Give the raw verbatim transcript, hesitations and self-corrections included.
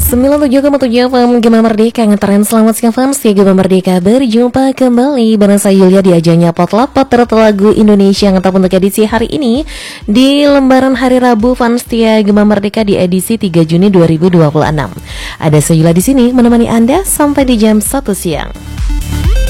sembilan puluh tujuh koma tujuh F M Gema Merdeka ngetren. Selamat siang fans ya Gema Merdeka. Berjumpa kembali bareng saya Yulia di ajangnya Potluck Potret Lagu Indonesia yang tetap untuk edisi hari ini di lembaran hari Rabu fans setia Gema Merdeka di edisi tiga Juni dua ribu dua puluh enam. Ada saya Yulia di sini menemani Anda sampai di jam satu siang.